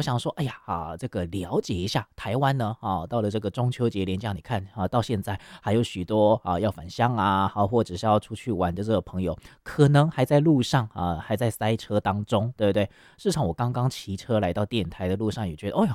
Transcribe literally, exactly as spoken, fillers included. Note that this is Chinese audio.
我想说，哎呀啊，这个了解一下台湾呢啊，到了这个中秋节连假，你看啊，到现在还有许多啊要返乡啊，好、或者是要出去玩的这个朋友，可能还在路上啊，还在塞车当中，对不对？事实上，我刚刚骑车来到电台的路上，也觉得，哦哟，